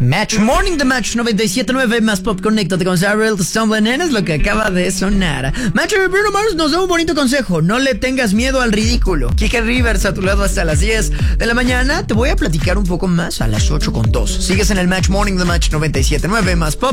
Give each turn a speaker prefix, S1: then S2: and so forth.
S1: Match Morning de Match 97.9 más pop. Conéctate con Sarah Stumbling In, es lo que acaba de sonar. Match, Bruno Mars nos da un bonito consejo: no le tengas miedo al ridículo. Kike Rivers a tu lado hasta las 10 de la mañana. Te voy a platicar un poco más a las 8:02. Sigues en el Match Morning de Match 97.9 más pop.